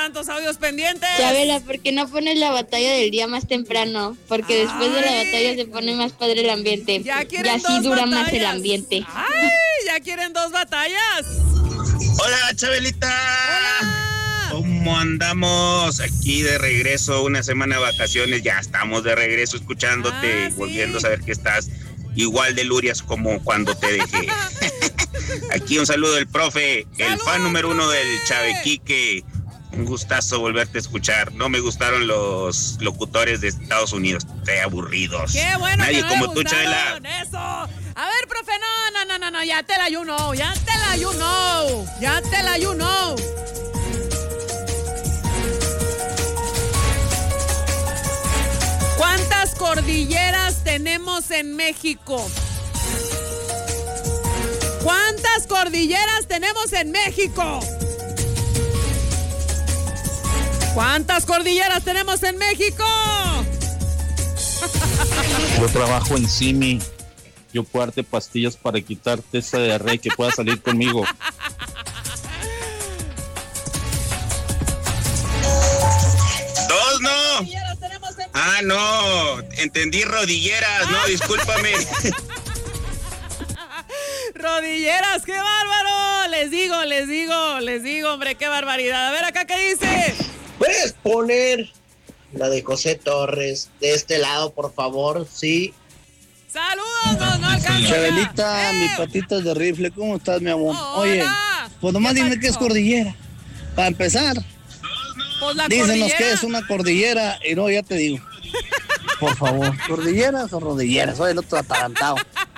tantos audios pendientes. Chabela, ¿por qué no pones la batalla del día más temprano? Porque después de la batalla se pone más padre el ambiente. Ya y quieren así dos dura batallas. más el ambiente. ¡Ay! Ya quieren 2 batallas. Hola, Chabelita. Hola. ¿Cómo andamos? Aquí de regreso, una semana de vacaciones. Ya estamos de regreso escuchándote, sí. volviendo a saber que estás igual de lurias como cuando te dejé. Aquí un saludo del profe, el fan número 1 del Chavequique. Un gustazo volverte a escuchar. No me gustaron los locutores de Estados Unidos, aburridos. Qué bueno. Nadie que como no tú, le Chabela. gustaron. Eso. A ver, profe, no, ya te la you know. ¿Cuántas cordilleras tenemos en México? ¿Cuántas cordilleras tenemos en México? ¿Cuántas cordilleras tenemos en México? Yo trabajo en Simi. Yo puedo darte pastillas para quitarte esa diarrea y que puedas salir conmigo. Dos, no. Ah, no. Entendí rodilleras, no, discúlpame. Rodilleras, qué bárbaro. Les digo, hombre, qué barbaridad. A ver, acá, ¿qué dice? ¿Puedes poner la de José Torres de este lado, por favor? Sí. Saludos, no alcanzo. Chabelita, mi patitas de rifle, ¿cómo estás, mi amor? Hola. Oye, pues nomás dime qué es cordillera. Para empezar, Pues la dícenos cordillera. qué es una cordillera y no, ya te digo. Por favor, ¿cordilleras o rodilleras? Soy el otro atarantado.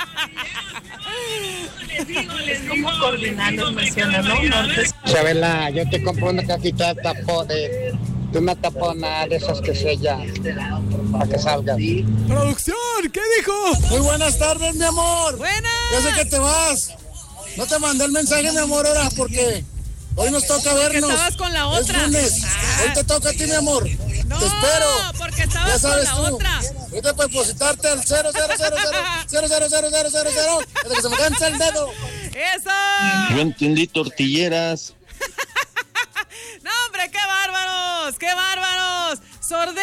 Es como coordinando, menciona, ¿no? Chabela, yo te compro una cajita de una tapona de esas que sella para que salgan. Producción, ¿qué dijo? Muy buenas tardes, mi amor. Buenas. Ya sé que te vas. No te mandé el mensaje, mi amor, ahora porque hoy nos toca vernos. estabas con la otra. Es lunes. Hoy te toca a ti, mi amor. No, te espero. porque Ya estabas con sabes la tú. otra. Ahorita para depositarte al 000000000 hasta que se me cansa el dedo. ¡Eso! Yo entendí tortilleras. No, hombre, qué bárbaros. Sorde